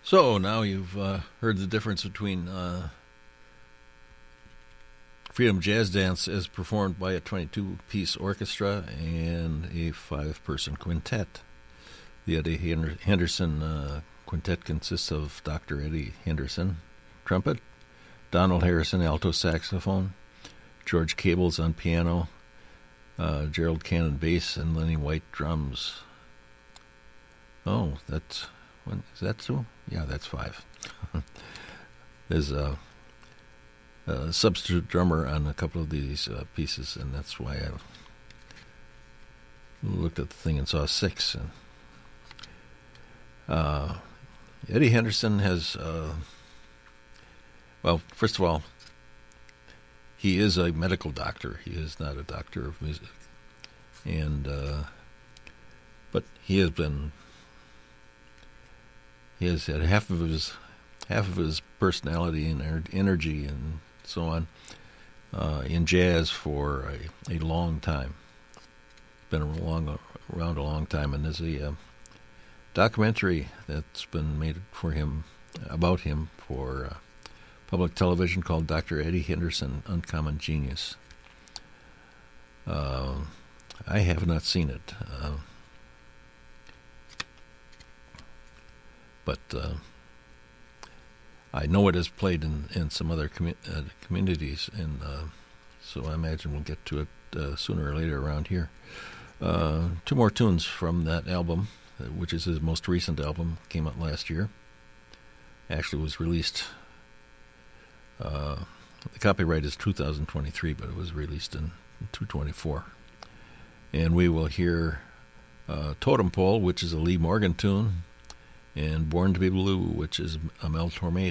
So now you've heard the difference between Freedom Jazz Dance as performed by a 22-piece orchestra and a 5-person quintet. The Eddie Henderson quintet consists of Dr. Eddie Henderson, trumpet, Donald Harrison, alto saxophone, George Cables on piano, Gerald Cannon bass, and Lenny White drums. Oh, is that two? Yeah, that's 5. There's a substitute drummer on a couple of these pieces, and that's why I looked at the thing and saw 6. Eddie Henderson has, well, first of all, he is a medical doctor. He is not a doctor of music, and but he has had half of his personality and energy and so on in jazz for a long time. Been around a long time, and there's a documentary that's been made about him for public television called Dr. Eddie Henderson, Uncommon Genius. I have not seen it, but I know it is played in some other communities, and so I imagine we'll get to it sooner or later around here. 2 more tunes from that album, which is his most recent album, came out last year. Actually was released, the copyright is 2023, but it was released in 2024. And we will hear Totem Pole, which is a Lee Morgan tune, and Born to be Blue, which is a Mel Torme